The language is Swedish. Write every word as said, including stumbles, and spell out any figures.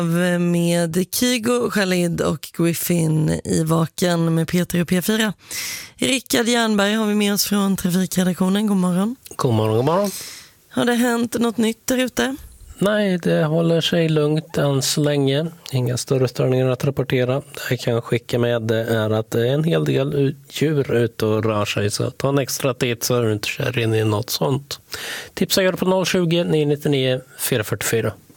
Med Kygo, Khalid och Griffin i Vaken med Peter och P fyra. Rickard Jernberg har vi med oss från Trafikredaktionen. God morgon. God morgon, god morgon. Har det hänt något nytt där ute? Nej, det håller sig lugnt än så länge. Inga större störningar att rapportera. Det jag kan skicka med det är att det är en hel del djur ute och rör sig. Så ta en extra tid så du inte kör in i något sånt. Tipsa gör på noll tjugo, nio nio nio, fyra fyra fyra.